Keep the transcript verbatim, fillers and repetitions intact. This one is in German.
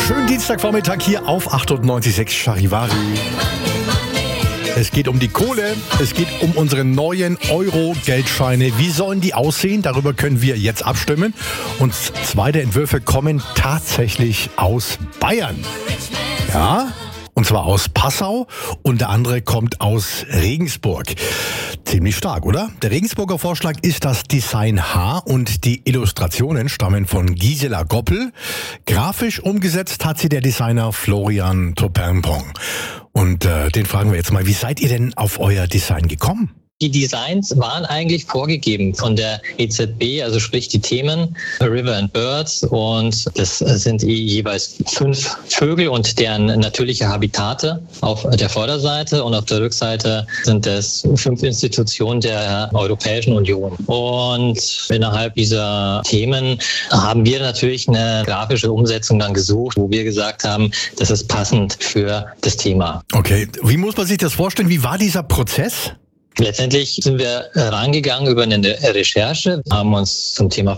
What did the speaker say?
Schönen Dienstagvormittag hier auf achtundneunzig Komma sechs Charivari. Es geht um die Kohle, es geht um unsere neuen Euro-Geldscheine. Wie sollen die aussehen? Darüber können wir jetzt abstimmen. Und zwei der Entwürfe kommen tatsächlich aus Bayern. Ja, und zwar aus Passau und der andere kommt aus Regensburg. Ziemlich stark, oder? Der Regensburger Vorschlag ist das Design H und die Illustrationen stammen von Gisela Goppel. Grafisch umgesetzt hat sie der Designer Florian Topinpong. Und äh, den fragen wir jetzt mal, wie seid ihr denn auf euer Design gekommen? Die Designs waren eigentlich vorgegeben von der E Z B, also sprich die Themen River and Birds, und das sind jeweils fünf Vögel und deren natürliche Habitate auf der Vorderseite, und auf der Rückseite sind es fünf Institutionen der Europäischen Union. Und innerhalb dieser Themen haben wir natürlich eine grafische Umsetzung dann gesucht, wo wir gesagt haben, das ist passend für das Thema. Okay, wie muss man sich das vorstellen? Wie war dieser Prozess? Letztendlich sind wir rangegangen über eine Recherche, haben uns zum Thema